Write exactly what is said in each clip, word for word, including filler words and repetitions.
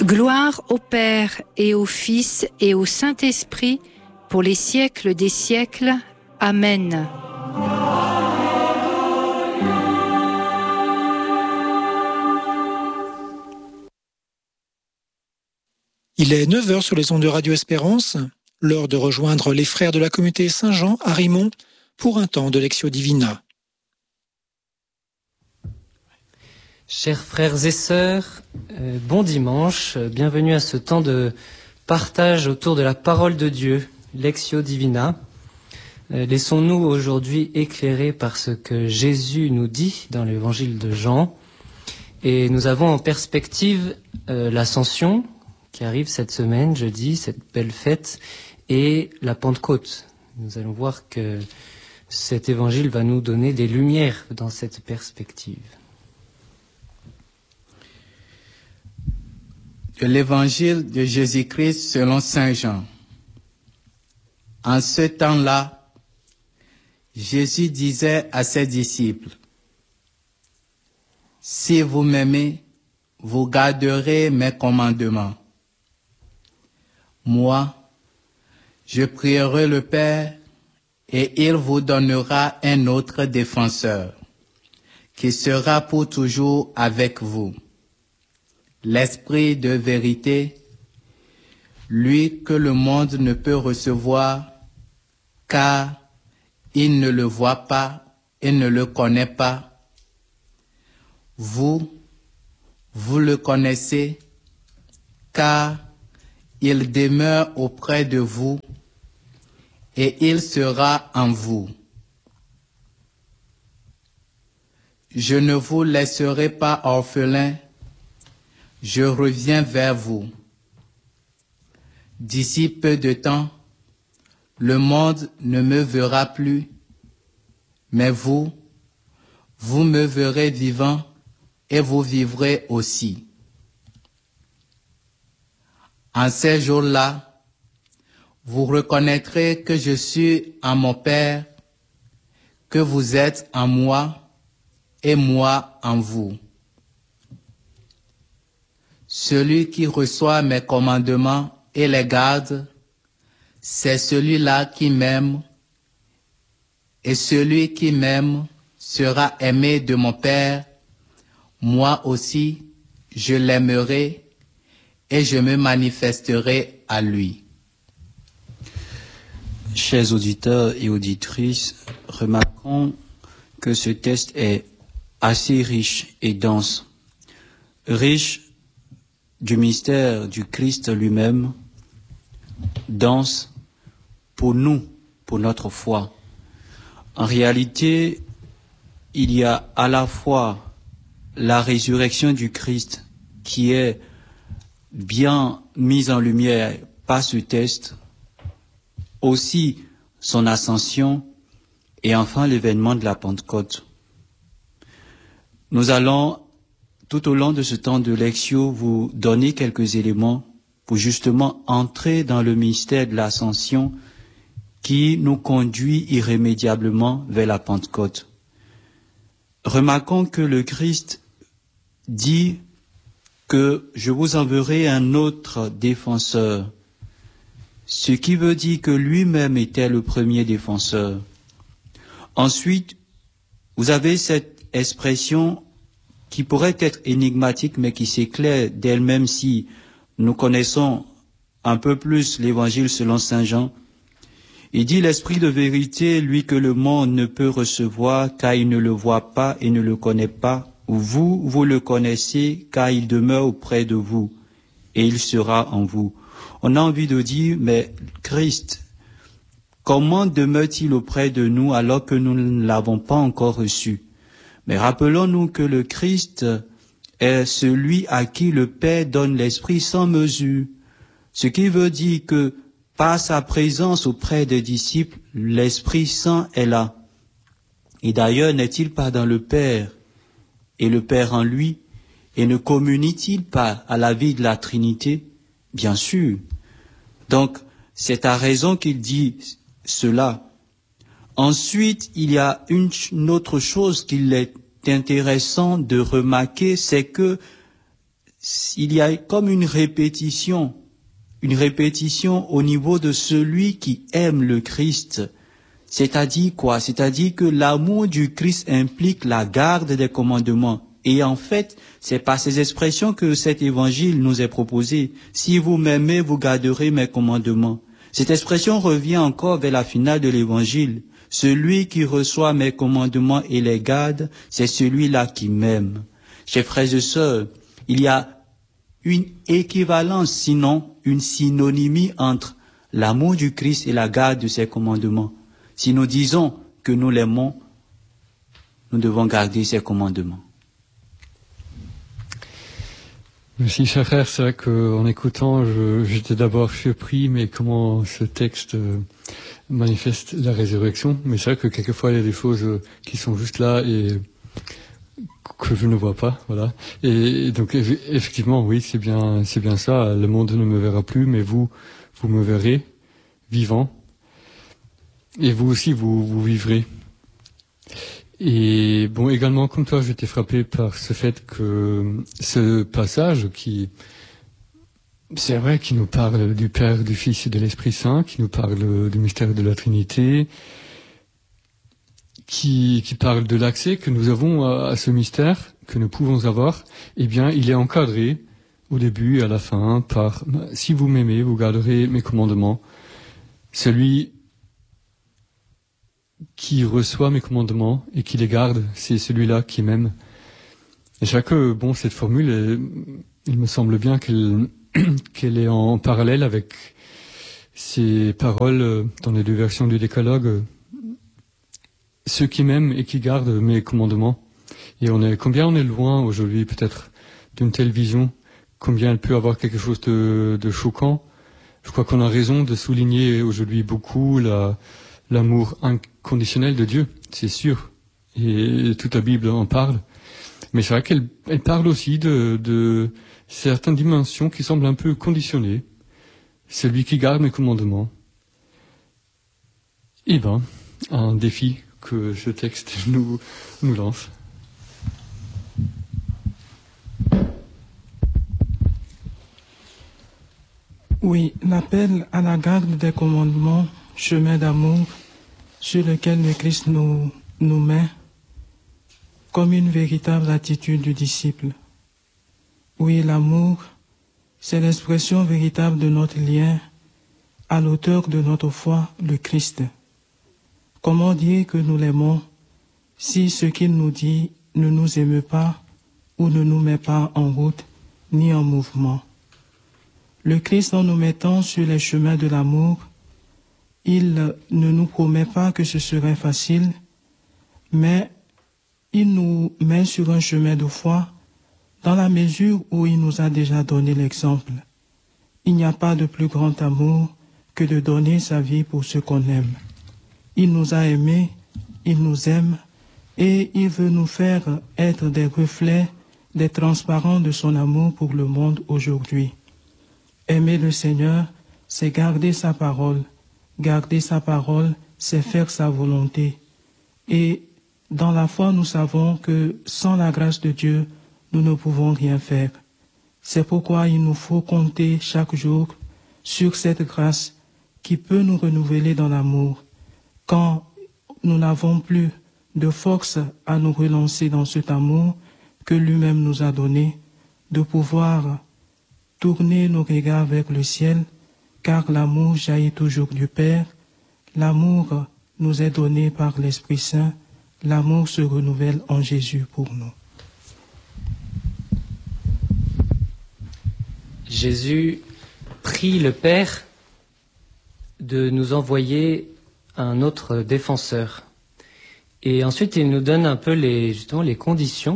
Gloire au Père et au Fils et au Saint-Esprit, pour les siècles des siècles. Amen. Il est neuf heures sur les ondes de Radio Espérance, l'heure de rejoindre les frères de la communauté Saint-Jean à Rimont pour un temps de Lectio Divina. Chers frères et sœurs, euh, bon dimanche, bienvenue à ce temps de partage autour de la parole de Dieu, Lectio Divina. Euh, laissons-nous aujourd'hui éclairer par ce que Jésus nous dit dans l'évangile de Jean. Et nous avons en perspective euh, l'Ascension qui arrive cette semaine, jeudi, cette belle fête, et la Pentecôte. Nous allons voir que cet évangile va nous donner des lumières dans cette perspective. De l'évangile de Jésus-Christ selon saint Jean. En ce temps-là, Jésus disait à ses disciples, « Si vous m'aimez, vous garderez mes commandements. Moi, je prierai le Père, et il vous donnera un autre défenseur, qui sera pour toujours avec vous. L'Esprit de vérité, lui que le monde ne peut recevoir, car il ne le voit pas et ne le connaît pas. Vous, vous le connaissez, car il demeure auprès de vous et il sera en vous. Je ne vous laisserai pas orphelins, je reviens vers vous. D'ici peu de temps, le monde ne me verra plus, mais vous, vous me verrez vivant et vous vivrez aussi. En ces jours-là, vous reconnaîtrez que je suis en mon Père, que vous êtes en moi et moi en vous. Celui qui reçoit mes commandements et les garde, c'est celui-là qui m'aime, et celui qui m'aime sera aimé de mon Père. Moi aussi, je l'aimerai et je me manifesterai à lui. » Chers auditeurs et auditrices, remarquons que ce texte est assez riche et dense. Riche du mystère du Christ lui-même, dense pour nous, pour notre foi. En réalité, il y a à la fois la résurrection du Christ qui est bien mise en lumière par ce texte, aussi son ascension et enfin l'événement de la Pentecôte. Nous allons tout au long de ce temps de lectio, vous donner quelques éléments pour justement entrer dans le mystère de l'ascension qui nous conduit irrémédiablement vers la Pentecôte. Remarquons que le Christ dit que je vous enverrai un autre défenseur, ce qui veut dire que lui-même était le premier défenseur. Ensuite, vous avez cette expression qui pourrait être énigmatique, mais qui s'éclaire d'elle-même si nous connaissons un peu plus l'évangile selon saint Jean. Il dit l'Esprit de vérité, lui que le monde ne peut recevoir, car il ne le voit pas et ne le connaît pas. Vous, vous le connaissez, car il demeure auprès de vous et il sera en vous. On a envie de dire, mais Christ, comment demeure-t-il auprès de nous alors que nous ne l'avons pas encore reçu? Mais rappelons-nous que le Christ est celui à qui le Père donne l'Esprit sans mesure, ce qui veut dire que par sa présence auprès des disciples, l'Esprit Saint est là. Et d'ailleurs, n'est-il pas dans le Père et le Père en lui, et ne communie-t-il pas à la vie de la Trinité? Bien sûr. Donc, c'est à raison qu'il dit cela. Ensuite, il y a une autre chose qu'il est intéressant de remarquer, c'est que il y a comme une répétition, une répétition au niveau de celui qui aime le Christ. C'est-à-dire quoi? C'est-à-dire que l'amour du Christ implique la garde des commandements. Et en fait, c'est par ces expressions que cet évangile nous est proposé. Si vous m'aimez, vous garderez mes commandements. Cette expression revient encore vers la finale de l'évangile. Celui qui reçoit mes commandements et les garde, c'est celui-là qui m'aime. Chers frères et sœurs, il y a une équivalence, sinon une synonymie entre l'amour du Christ et la garde de ses commandements. Si nous disons que nous l'aimons, nous devons garder ses commandements. Merci, cher frère. C'est vrai qu'en écoutant, je, j'étais d'abord surpris, mais comment ce texte euh, manifeste la résurrection. Mais c'est vrai que quelquefois, il y a des choses euh, qui sont juste là et que je ne vois pas, voilà. Et, et donc, effectivement, oui, c'est bien, c'est bien ça. Le monde ne me verra plus, mais vous, vous me verrez vivant. Et vous aussi, vous, vous vivrez. Et bon, également, comme toi, j'étais frappé par ce fait que ce passage qui, c'est vrai, qui nous parle du Père, du Fils et de l'Esprit Saint, qui nous parle du mystère de la Trinité, qui, qui parle de l'accès que nous avons à, à ce mystère, que nous pouvons avoir, eh bien, il est encadré au début et à la fin par « Si vous m'aimez, vous garderez mes commandements ». Celui qui reçoit mes commandements et qui les garde, c'est celui-là qui m'aime. Et c'est vrai que, bon, cette formule, elle, il me semble bien qu'elle, qu'elle est en parallèle avec ces paroles dans les deux versions du décalogue. Ceux qui m'aiment et qui gardent mes commandements. Et on est, combien on est loin aujourd'hui, peut-être, d'une telle vision, combien elle peut avoir quelque chose de, de choquant. Je crois qu'on a raison de souligner aujourd'hui beaucoup la, l'amour inconditionnel de Dieu, c'est sûr. Et toute la Bible en parle. Mais c'est vrai qu'elle elle parle aussi de, de certaines dimensions qui semblent un peu conditionnées. Celui qui garde mes commandements. Eh ben, un défi que ce texte nous, nous lance. Oui, l'appel à la garde des commandements, chemin d'amour, sur lequel le Christ nous, nous met comme une véritable attitude du disciple. Oui, l'amour, c'est l'expression véritable de notre lien à l'auteur de notre foi, le Christ. Comment dire que nous l'aimons si ce qu'il nous dit ne nous émeut pas ou ne nous met pas en route ni en mouvement? Le Christ, en nous mettant sur les chemins de l'amour, il ne nous promet pas que ce serait facile, mais il nous met sur un chemin de foi dans la mesure où il nous a déjà donné l'exemple. Il n'y a pas de plus grand amour que de donner sa vie pour ceux qu'on aime. Il nous a aimés, il nous aime, et il veut nous faire être des reflets, des transparents de son amour pour le monde aujourd'hui. Aimer le Seigneur, c'est garder sa parole. Garder sa parole, c'est faire sa volonté. Et dans la foi, nous savons que sans la grâce de Dieu, nous ne pouvons rien faire. C'est pourquoi il nous faut compter chaque jour sur cette grâce qui peut nous renouveler dans l'amour. Quand nous n'avons plus de force à nous relancer dans cet amour que lui-même nous a donné, de pouvoir tourner nos regards vers le ciel, car l'amour jaillit toujours du Père, l'amour nous est donné par l'Esprit Saint, l'amour se renouvelle en Jésus pour nous. Jésus prie le Père de nous envoyer un autre défenseur. Et ensuite, il nous donne un peu les, justement, les conditions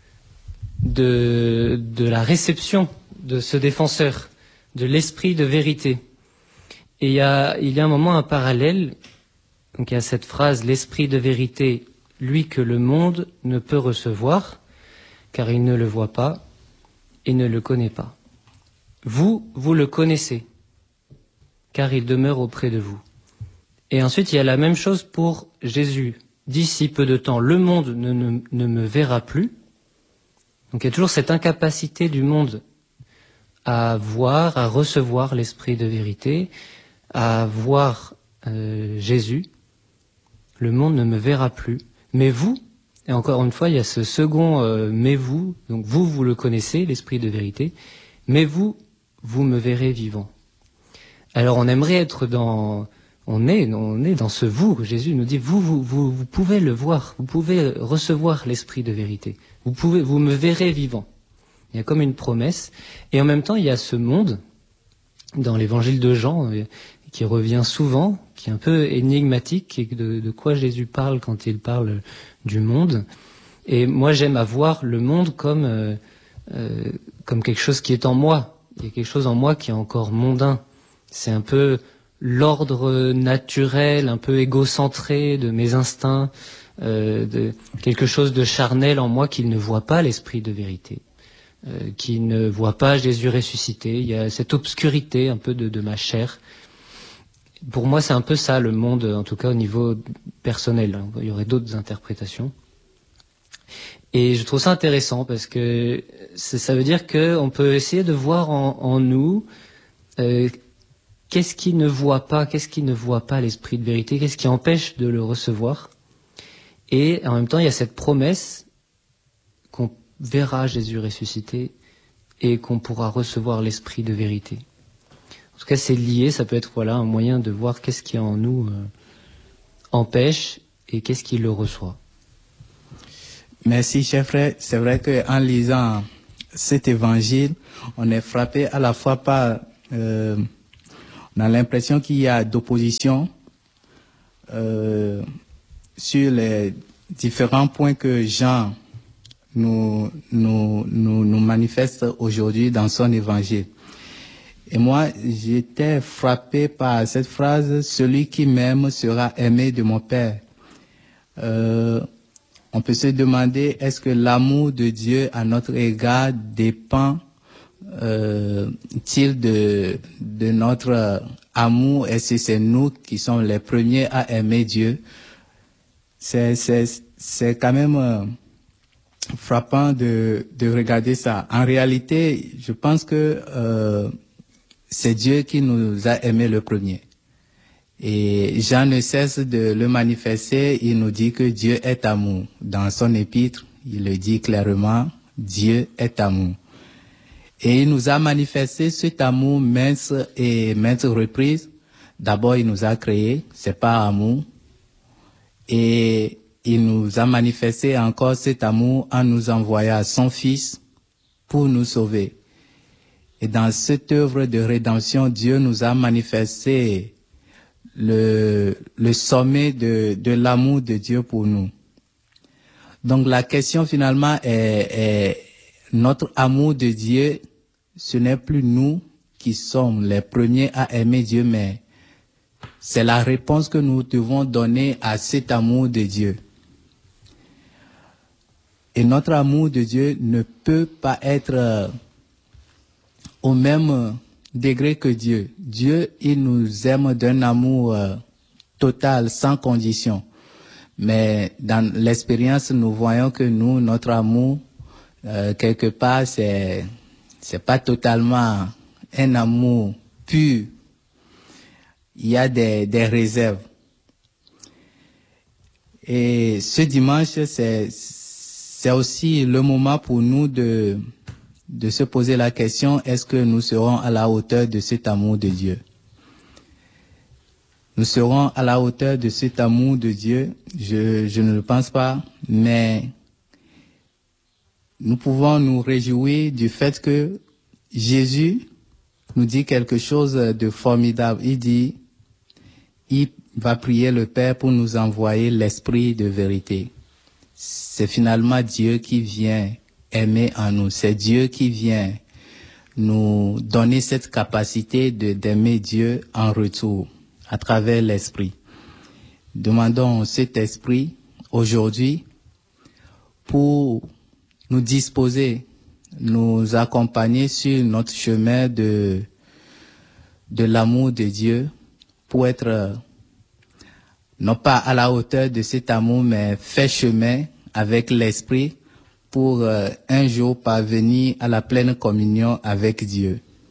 de, de la réception de ce défenseur, de l'esprit de vérité. Et il y a, il y a un moment, un parallèle. Donc il y a cette phrase, l'esprit de vérité, lui que le monde ne peut recevoir, car il ne le voit pas et ne le connaît pas. Vous, vous le connaissez, car il demeure auprès de vous. Et ensuite, il y a la même chose pour Jésus. D'ici peu de temps, le monde ne, ne, ne me verra plus. Donc il y a toujours cette incapacité du monde à voir, à recevoir l'Esprit de vérité, à voir euh, Jésus, le monde ne me verra plus. Mais vous, et encore une fois, il y a ce second euh, « mais vous », donc vous, vous le connaissez, l'Esprit de vérité, mais vous, vous me verrez vivant. Alors on aimerait être dans... On est, on est dans ce vous. Jésus nous dit, vous, vous, vous, vous pouvez le voir, vous pouvez recevoir l'Esprit de vérité. Vous pouvez, vous me verrez vivant. Il y a comme une promesse. Et en même temps, il y a ce monde, dans l'évangile de Jean, qui revient souvent, qui est un peu énigmatique, et de, de quoi Jésus parle quand il parle du monde. Et moi, j'aime avoir le monde comme, euh, euh, comme quelque chose qui est en moi. Il y a quelque chose en moi qui est encore mondain. C'est un peu l'ordre naturel, un peu égocentré de mes instincts, euh, de quelque chose de charnel en moi qui ne voit pas l'Esprit de vérité, euh, qui ne voit pas Jésus ressuscité. Il y a cette obscurité un peu de, de ma chair. Pour moi, c'est un peu ça le monde, en tout cas au niveau personnel. Il y aurait d'autres interprétations. Et je trouve ça intéressant parce que ça veut dire qu'on peut essayer de voir en, en nous euh, qu'est-ce qui ne voit pas, qu'est-ce qui ne voit pas l'Esprit de vérité, qu'est-ce qui empêche de le recevoir. Et en même temps, il y a cette promesse qu'on verra Jésus ressuscité et qu'on pourra recevoir l'Esprit de vérité. En tout cas, c'est lié, ça peut être voilà un moyen de voir qu'est-ce qui en nous euh, empêche et qu'est-ce qui le reçoit. Merci, cher frère. C'est vrai qu'en lisant cet évangile, on est frappé à la fois par... Euh, on a l'impression qu'il y a d'opposition euh, sur les différents points que Jean nous, nous, nous, nous manifeste aujourd'hui dans son évangile. Et moi, j'étais frappé par cette phrase, « Celui qui m'aime sera aimé de mon Père euh, ». On peut se demander, est-ce que l'amour de Dieu à notre égard dépend euh, t-il de, de notre amour? Est-ce que c'est nous qui sommes les premiers à aimer Dieu? C'est, c'est, c'est quand même euh, frappant de, de regarder ça. En réalité, je pense que euh, c'est Dieu qui nous a aimés le premier. Et Jean ne cesse de le manifester, il nous dit que Dieu est amour. Dans son épître, il le dit clairement, Dieu est amour. Et il nous a manifesté cet amour maintes et maintes reprises. D'abord, il nous a créés, c'est pas amour. Et il nous a manifesté encore cet amour en nous envoyant son Fils pour nous sauver. Et dans cette œuvre de rédemption, Dieu nous a manifesté le, le sommet de, de l'amour de Dieu pour nous. Donc la question finalement est, est notre amour de Dieu, ce n'est plus nous qui sommes les premiers à aimer Dieu, mais c'est la réponse que nous devons donner à cet amour de Dieu. Et notre amour de Dieu ne peut pas être au même degré que Dieu. Dieu, il nous aime d'un amour euh, total, sans condition. Mais dans l'expérience, nous voyons que nous, notre amour, euh, quelque part, c'est c'est pas totalement un amour pur. Il y a des, des réserves. Et ce dimanche, c'est c'est aussi le moment pour nous de de se poser la question, est-ce que nous serons à la hauteur de cet amour de Dieu? Nous serons à la hauteur de cet amour de Dieu? Je, je ne le pense pas, mais nous pouvons nous réjouir du fait que Jésus nous dit quelque chose de formidable. Il dit, il va prier le Père pour nous envoyer l'Esprit de vérité. C'est finalement Dieu qui vient aimer en nous. C'est Dieu qui vient nous donner cette capacité de, d'aimer Dieu en retour, à travers l'Esprit. Demandons cet Esprit aujourd'hui pour nous disposer, nous accompagner sur notre chemin de, de l'amour de Dieu, pour être non pas à la hauteur de cet amour, mais faire chemin avec l'Esprit pour euh, un jour parvenir à la pleine communion avec Dieu.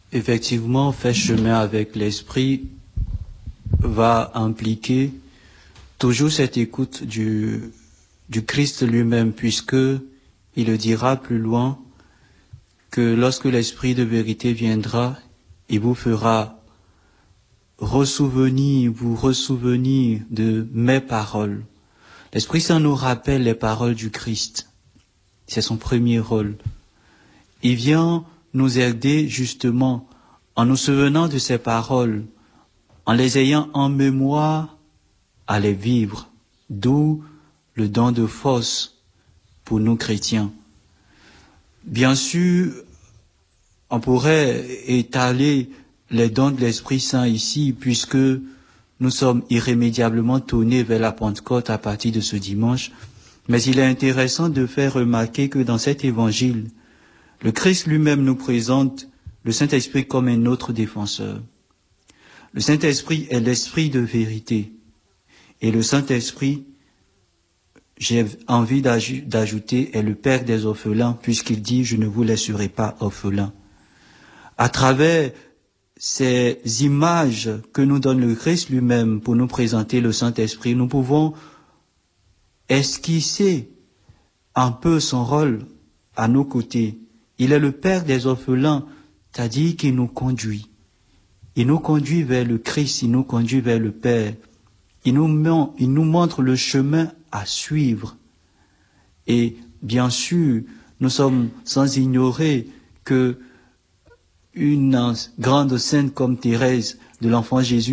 Effectivement, faire chemin avec l'Esprit va impliquer toujours cette écoute du, du Christ lui-même, puisque il le dira plus loin que lorsque l'Esprit de vérité viendra, il vous fera ressouvenir, vous ressouvenir de mes paroles. L'Esprit Saint nous rappelle les paroles du Christ. C'est son premier rôle. Il vient nous aider justement en nous souvenant de ces paroles, en les ayant en mémoire, à les vivre, d'où le don de force pour nous chrétiens. Bien sûr, on pourrait étaler les dons de l'Esprit Saint ici, puisque nous sommes irrémédiablement tournés vers la Pentecôte à partir de ce dimanche, mais il est intéressant de faire remarquer que dans cet évangile, le Christ lui-même nous présente le Saint-Esprit comme un autre défenseur. Le Saint-Esprit est l'Esprit de vérité. Et le Saint-Esprit, j'ai envie d'ajouter, est le Père des orphelins, puisqu'il dit « Je ne vous laisserai pas orphelins ». À travers ces images que nous donne le Christ lui-même pour nous présenter le Saint-Esprit, nous pouvons esquisser un peu son rôle à nos côtés. Il est le Père des orphelins, c'est-à-dire qu'il nous conduit. Il nous conduit vers le Christ, il nous conduit vers le Père. Il nous, il nous montre le chemin à suivre. Et bien sûr, nous sommes sans ignorer que une grande sainte comme Thérèse de l'Enfant Jésus